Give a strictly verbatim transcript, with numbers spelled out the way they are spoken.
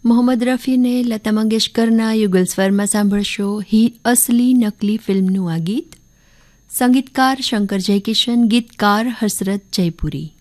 મોહમ્મદ રફીને લતા મંગેશકરના યુગલ સ્વરમાં સાંભળશો હી અસલી નકલી ફિલ્મનું આ ગીત. સંગીતકાર શંકર જયકિશન, ગીતકાર હસરત જયપુરી.